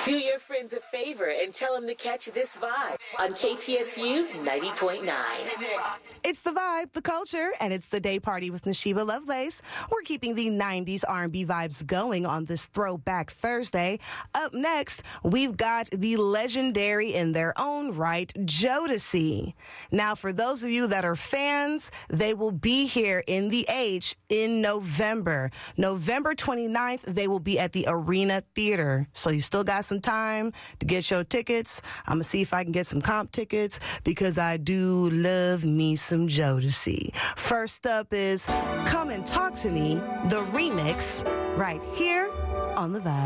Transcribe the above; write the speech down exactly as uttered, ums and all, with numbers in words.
Do your friends a favor and tell them to catch this vibe on K T S U ninety point nine. It's the vibe, the culture, and it's the day party with Nashiba Lovelace. We're keeping the nineties R and B vibes going on this Throwback Thursday. Up next, we've got the legendary in their own right, Jodeci. Now, for those of you that are fans, they will be here in the H in November. November twenty-ninth, they will be at the Arena Theater. So you still got some time to get your tickets. I'm going to see if I can get some comp tickets because I do love me some Jodeci. First up is Come and Talk to Me, the remix, right here on The Vibe.